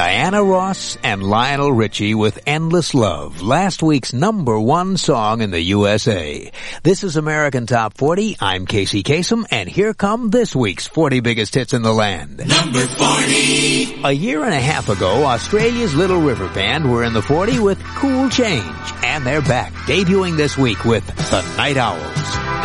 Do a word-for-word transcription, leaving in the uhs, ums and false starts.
Diana Ross and Lionel Richie with Endless Love, last week's number one song in the U S A. This is American Top forty. I'm Casey Kasem, and here come this week's forty biggest hits in the land. Number forty. A year and a half ago, Australia's Little River Band were in the forty with Cool Change, and they're back, debuting this week with The Night Owl.